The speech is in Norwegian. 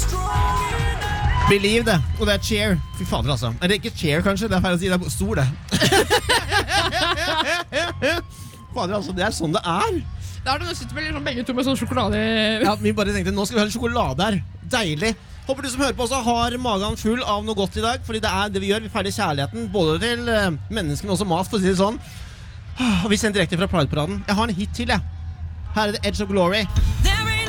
Believe det, og det cheer. Fy fader altså. Eller ikke cheer kanskje, det feil å si, det stor det. Fader altså, det sånn det Da har du nesten vel liksom begge to med sånn sjokolade. Ja, vi bare tenkte, nå skal vi ha en sjokolade her. Deilig. Håper du som hører på også har magen full av noe godt i dag, fordi det det vi gjør, vi feirer kjærligheten, både til menneskene og også mat, for å si det sånn. Og vi sender direkte fra Pride-paraden. Jeg har en hit til, jeg. Her det Edge of Glory.